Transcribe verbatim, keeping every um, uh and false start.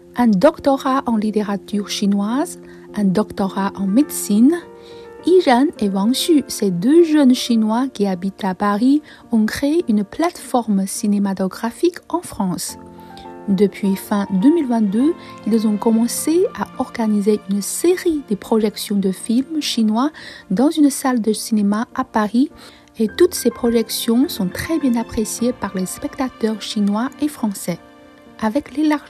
un doctorat en littérature chinoise, un doctorat en médecine. Yiran et Wang Xu, ces deux jeunes Chinois qui habitent à Paris, ont créé une plateforme cinématographique en France. Depuis fin deux mille vingt-deux, ils ont commencé à organiser une série de projections de films chinois dans une salle de cinéma à Paris et toutes ces projections sont très bien appréciées par les spectateurs chinois et français. Avec l'élargissement